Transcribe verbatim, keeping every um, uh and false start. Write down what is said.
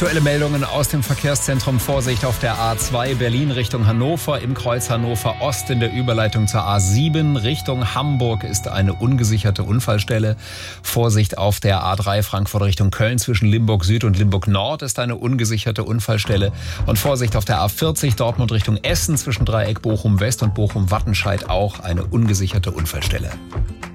Aktuelle Meldungen aus dem Verkehrszentrum. Vorsicht auf der A zwei Berlin Richtung Hannover, im Kreuz Hannover Ost in der Überleitung zur A sieben Richtung Hamburg ist eine ungesicherte Unfallstelle. Vorsicht auf der A drei Frankfurt Richtung Köln zwischen Limburg Süd und Limburg Nord ist eine ungesicherte Unfallstelle. Und Vorsicht auf der A vierzig Dortmund Richtung Essen zwischen Dreieck Bochum West und Bochum Wattenscheid auch eine ungesicherte Unfallstelle.